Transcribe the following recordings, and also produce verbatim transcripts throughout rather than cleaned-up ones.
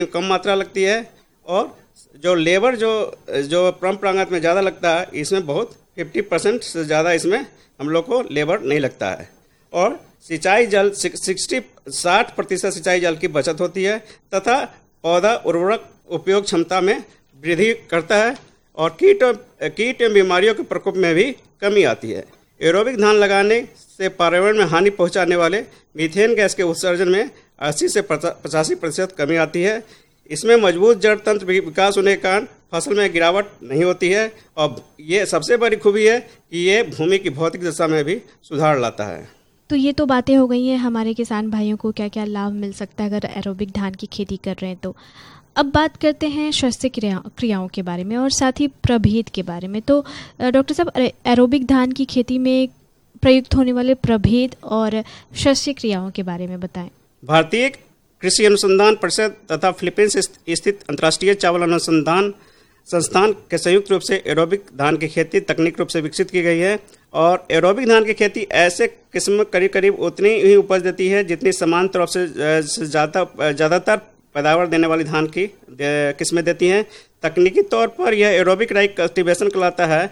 कम मात्रा लगती है और जो लेबर जो जो परम्परागत में ज़्यादा लगता है, इसमें बहुत पचास परसेंट से ज़्यादा इसमें हम लोग को लेबर नहीं लगता है। और सिंचाई जल साठ साठ प्रतिशत सिंचाई जल की बचत होती है तथा पौधा उर्वरक उपयोग क्षमता में वृद्धि करता है और कीट कीट एवं बीमारियों के प्रकोप में भी कमी आती है। एरोबिक धान लगाने से पर्यावरण में हानि पहुंचाने वाले मीथेन गैस के उत्सर्जन में अस्सी से पचासी प्रतिशत कमी आती है। इसमें मजबूत जड़ तंत्र विकास होने के कारण फसल में गिरावट नहीं होती है और ये सबसे बड़ी खूबी है कि ये भूमि की भौतिक दशा में भी सुधार लाता है। तो ये तो बातें हो गई हैं हमारे किसान भाइयों को क्या क्या लाभ मिल सकता है अगर एरोबिक धान की खेती कर रहे हैं। तो अब बात करते हैं शस्य क्रिया क्रियाओं के बारे में और साथ ही प्रभेद के बारे में। तो डॉक्टर साहब, एरोबिक धान की खेती में प्रयुक्त होने वाले प्रभेद और शस्य क्रियाओं के बारे में बताएं। भारतीय कृषि अनुसंधान परिषद तथा फिलीपींस स्थित अंतर्राष्ट्रीय चावल अनुसंधान संस्थान के संयुक्त रूप से एरोबिक धान की खेती तकनीक रूप से विकसित की गई है और एरोबिक धान की खेती ऐसे किस्म करीब करीब उतनी ही उपज देती है जितनी समान तौर से ज़्यादा ज़्यादातर पैदावार देने वाली धान की किस्में देती हैं। तकनीकी तौर पर यह एरोबिक राइस कल्टीवेशन कहलाता है।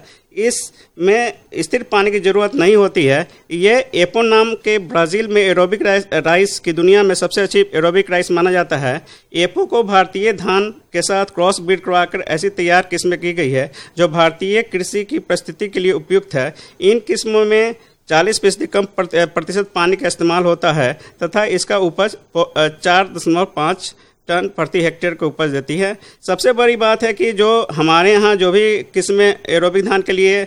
इसमें स्थिर पानी की ज़रूरत नहीं होती है। ये एपो नाम के ब्राज़ील में एरोबिक राइस, राइस की दुनिया में सबसे अच्छी एरोबिक राइस माना जाता है। एपो को भारतीय धान के साथ क्रॉस ब्रीड करवाकर ऐसी तैयार किस्में की गई है जो भारतीय कृषि की परिस्थिति के लिए उपयुक्त है। इन किस्मों में चालीस फीसदी कम प्रतिशत पानी का इस्तेमाल होता है तथा इसका उपज चार दशमलव पाँच टन प्रति हेक्टेयर को उपज देती है। सबसे बड़ी बात है कि जो हमारे यहाँ जो भी किस्में एरोबिक धान के लिए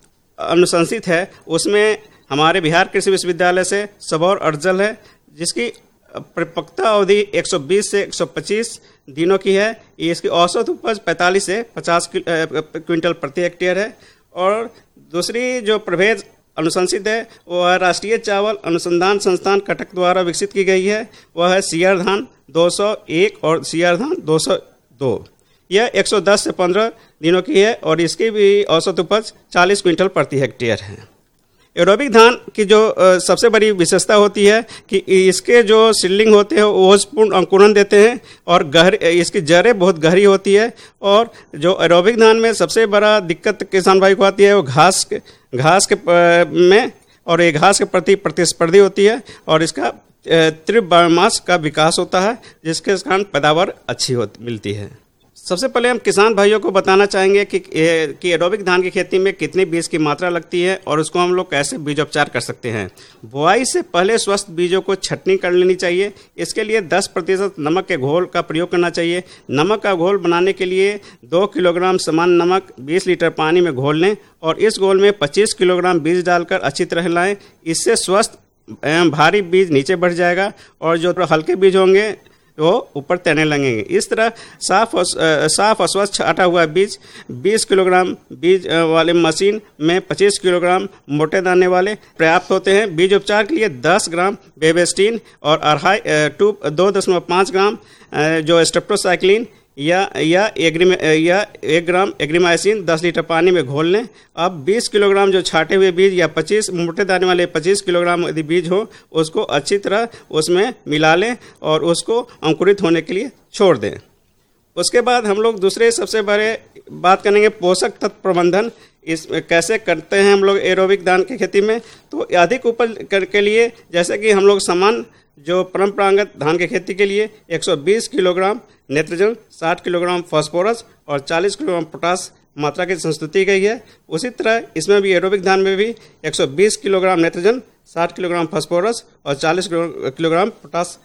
अनुशंसित है उसमें हमारे बिहार कृषि विश्वविद्यालय से सबौर अर्जल है जिसकी परिपक्वता अवधि एक सौ बीस से एक सौ पच्चीस दिनों की है। इसकी औसत उपज पैंतालीस से पचास क्विंटल प्रति हेक्टेयर है। और दूसरी जो प्रभेद अनुशंसित है वह राष्ट्रीय चावल अनुसंधान संस्थान कटक द्वारा विकसित की गई है। वह है सीआर धान दो सौ एक और सीआर धान दो सौ दो। यह एक सौ दस से पंद्रह दिनों की है और इसकी भी औसत उपज चालीस क्विंटल प्रति हेक्टेयर है। एरोबिक धान की जो सबसे बड़ी विशेषता होती है कि इसके जो सीडलिंग होते हैं वो ओजपूर्ण अंकुरन देते हैं और गहरी इसकी जड़ें बहुत गहरी होती है। और जो एरोबिक धान में सबसे बड़ा दिक्कत किसान भाई को आती है वो घास के घास के में और ये घास के प्रति प्रतिस्पर्धी होती है और इसका तीव्र बायोमास का विकास होता है जिसके कारण पैदावार अच्छी होती मिलती है। सबसे पहले हम किसान भाइयों को बताना चाहेंगे कि कि एरोबिक धान की खेती में कितनी बीज की मात्रा लगती है और उसको हम लोग कैसे बीजोपचार कर सकते हैं। बुआई से पहले स्वस्थ बीजों को छटनी कर लेनी चाहिए। इसके लिए दस प्रतिशत नमक के घोल का प्रयोग करना चाहिए। नमक का घोल बनाने के लिए दो किलोग्राम समान नमक बीस लीटर पानी में घोल लें और इस घोल में पच्चीस किलोग्राम बीज डालकर अच्छी तरह हिलाएं। इससे स्वस्थ एवं भारी बीज नीचे बढ़ जाएगा और जो हल्के बीज होंगे वो ऊपर तैरने लगेंगे। इस तरह साफ और साफ और स्वच्छ आटा हुआ बीज बीस किलोग्राम बीज वाले मशीन में पच्चीस किलोग्राम मोटे दाने वाले पर्याप्त होते हैं। बीज उपचार के लिए दस ग्राम बेबेस्टीन और अढ़ाई टू दो दशमलव पाँच ग्राम जो स्ट्रेप्टोसाइक्लिन या या एग्री या एक ग्राम एग्रीमाइसिन दस लीटर पानी में घोल लें। अब बीस किलोग्राम जो छाटे हुए बीज या पच्चीस मोटे दाने वाले पच्चीस किलोग्राम यदि बीज हो उसको अच्छी तरह उसमें मिला लें और उसको अंकुरित होने के लिए छोड़ दें। उसके बाद हम लोग दूसरे सबसे बड़े बात करेंगे पोषक तत्व प्रबंधन। इस कैसे करते हैं हम लोग एरोबिक धान की खेती में। तो अधिक उपज के लिए जैसे कि हम लोग समान जो परंपरागत धान की खेती के लिए एक सौ बीस किलोग्राम नेत्रजन, साठ किलोग्राम फास्फोरस और चालीस किलोग्राम पोटास मात्रा की संस्तुति गई है। उसी तरह इसमें भी एरोबिक धान में भी एक सौ बीस किलोग्राम नेत्रजन, साठ किलोग्राम फास्फोरस और चालीस किलोग्राम पोटास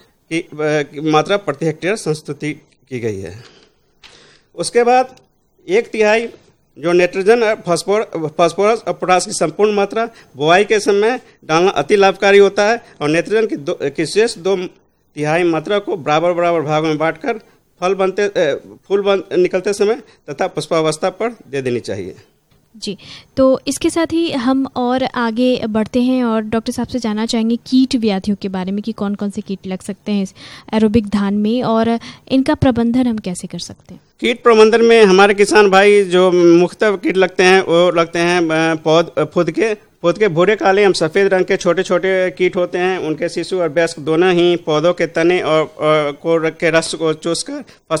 की मात्रा प्रति हेक्टेयर संस्तुति की गई है। उसके बाद एक तिहाई जो नाइट्रोजन फास्फोरस और पोटास की संपूर्ण मात्रा बुआई के समय डालना अति लाभकारी होता है और नाइट्रोजन की दो की शेष दो तिहाई मात्रा को बराबर बराबर भागों में बांटकर फल बनते फूल बन निकलते समय तथा पुष्पावस्था पर दे देनी चाहिए। जी, तो इसके साथ ही हम और आगे बढ़ते हैं और डॉक्टर साहब से जानना चाहेंगे कीट व्याधियों के बारे में कि कौन कौन से कीट लग सकते हैं इस एरोबिक धान में और इनका प्रबंधन हम कैसे कर सकते हैं। कीट प्रबंधन में हमारे किसान भाई जो मुख्यतः कीट लगते हैं वो लगते हैं पौध फुद के पौध के भूरे काले एवं सफ़ेद रंग के छोटे छोटे कीट होते हैं। उनके शिशु और वयस्क दोनों ही पौधों के तने और, और को के रस को चूसकर